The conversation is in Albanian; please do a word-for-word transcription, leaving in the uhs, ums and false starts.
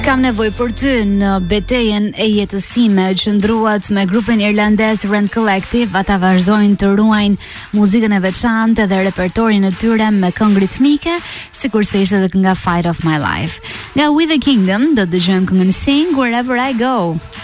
Kam nevojë për ty në betejën e jetës time, qëndruat me grupin irlandez Rent Collective. Ata vazhdojnë të ruajnë muzikën e veçantë dhe repertorin e tyre me këngë ritmike, sikurse ishte edhe nga Fight of My Life. Nga We the Kingdom do të dëgjojmë këngën Sing Wherever I Go.